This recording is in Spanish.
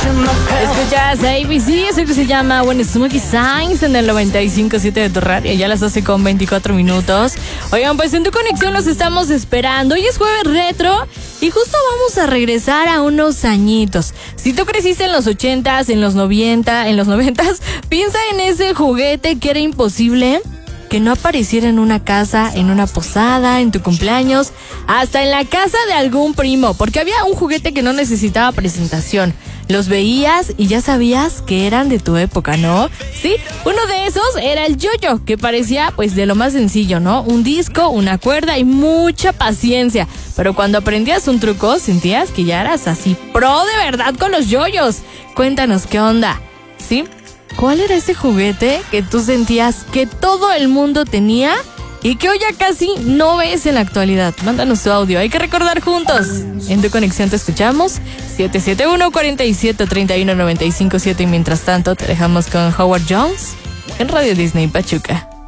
Escuchas ABC, eso que se llama When Smokey Signs en el 95.7 de tu radio. Ya las 12:24. Oigan, pues en Tu Conexión los estamos esperando. Hoy es jueves retro y justo vamos a regresar a unos añitos. Si tú creciste en los 80s, en los 90s, piensa en ese juguete que era imposible que no apareciera en una casa, en una posada, en tu cumpleaños, hasta en la casa de algún primo, porque había un juguete que no necesitaba presentación. Los veías y ya sabías que eran de tu época, ¿no? Sí, uno de esos era el yo-yo, que parecía pues de lo más sencillo, ¿no? Un disco, una cuerda y mucha paciencia. Pero cuando aprendías un truco, sentías que ya eras así pro de verdad con los yoyos. Cuéntanos qué onda, ¿sí? ¿Cuál era ese juguete que tú sentías que todo el mundo tenía y que hoy ya casi no ves en la actualidad? Mándanos tu audio, hay que recordar juntos. En Tu Conexión te escuchamos 771-4731-957 y mientras tanto te dejamos con Howard Jones en Radio Disney Pachuca.